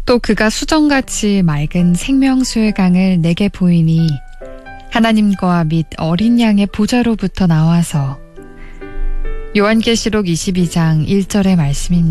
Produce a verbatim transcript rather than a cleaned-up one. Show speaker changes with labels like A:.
A: 또 그가 수정같이 맑은 생명수의 강을 내게 보이니 하나님과 및 어린 양의 보좌로부터 나와서 요한계시록 이십이 장 일 절의 말씀입니다.